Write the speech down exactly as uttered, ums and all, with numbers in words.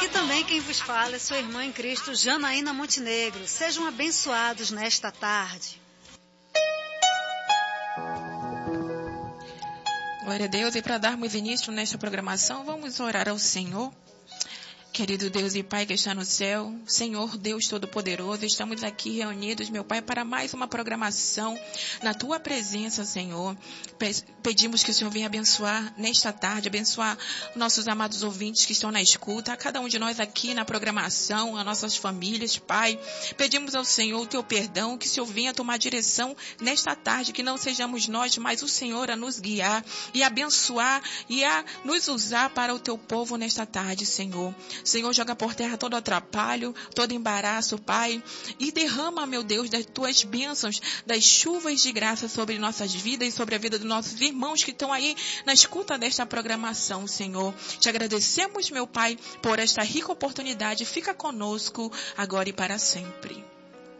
Aqui também quem vos fala é sua irmã em Cristo, Janaína Montenegro. Sejam abençoados nesta tarde. Glória a Deus. E para darmos início nesta programação, vamos orar ao Senhor. Querido Deus e Pai que está no céu, Senhor Deus Todo-Poderoso, estamos aqui reunidos, meu Pai, para mais uma programação na Tua presença, Senhor. Pedimos que o Senhor venha abençoar nesta tarde, abençoar nossos amados ouvintes que estão na escuta, a cada um de nós aqui na programação, as nossas famílias, Pai. Pedimos ao Senhor o Teu perdão, que o Senhor venha tomar direção nesta tarde, que não sejamos nós, mas o Senhor a nos guiar e abençoar e a nos usar para o Teu povo nesta tarde, Senhor. Senhor, joga por terra todo atrapalho, todo embaraço, Pai, e derrama, meu Deus, das Tuas bênçãos, das chuvas de graça sobre nossas vidas e sobre a vida dos nossos irmãos que estão aí na escuta desta programação, Senhor. Te agradecemos, meu Pai, por esta rica oportunidade. Fica conosco agora e para sempre.